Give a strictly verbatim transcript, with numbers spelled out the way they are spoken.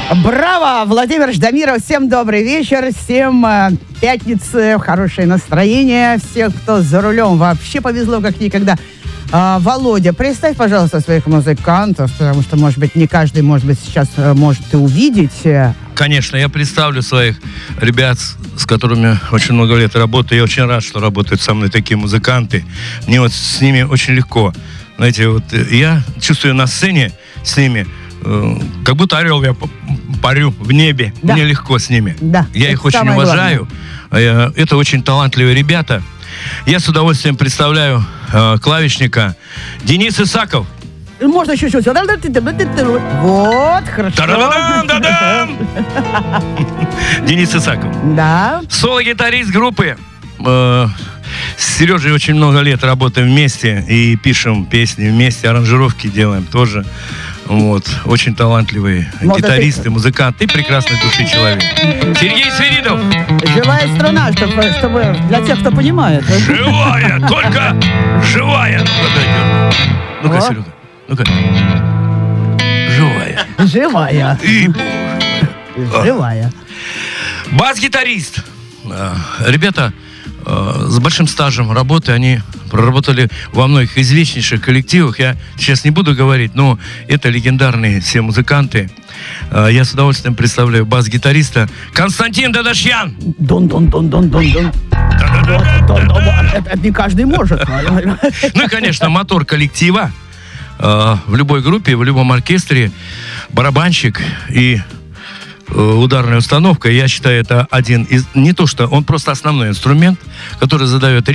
Браво, Владимир Ждамиров. Всем добрый вечер, всем э, пятницы, хорошее настроение. Всех, кто за рулем, вообще повезло как никогда. А, Володя, представь, пожалуйста, своих музыкантов, потому что, может быть, не каждый, может быть, сейчас э, может и увидеть. Конечно, я представлю своих ребят, с которыми очень много лет работаю. Я очень рад, что работают со мной такие музыканты. Мне вот с ними очень легко. Знаете, вот я чувствую на сцене с ними, э, как будто орел я парю в небе. Да. Мне легко с ними. Да, я их очень уважаю. Главное. Это очень талантливые ребята. Я с удовольствием представляю э, клавишника Денис Исаков. Можно чуть-чуть. Вот, хорошо. Денис Исаков. Да. Соло-гитарист группы. Э, с Сережей очень много лет работаем вместе и пишем песни вместе, аранжировки делаем тоже. Вот. Очень талантливый Может, гитарист ты... и музыкант, и прекрасной души человек. Сергей Свиридов. Живая струна, чтобы, чтобы для тех, кто понимает. Живая, только живая. Ну-ка, дойдет. Ну-ка, Серега. Ну-ка. Живая. Живая. И... Живая. Бас-гитарист. Ребята с большим стажем работы, они проработали во многих известнейших коллективах. Я сейчас не буду говорить, но это легендарные все музыканты. Я с удовольствием представляю бас-гитариста Константин Дадашьян. Дон-дон-дон-дон-дон-дон. Это не каждый может. Ну и, конечно, мотор коллектива. В любой группе, в любом оркестре барабанщик и ударная установка. Я считаю, это один из... Не то, что он просто основной инструмент, который задает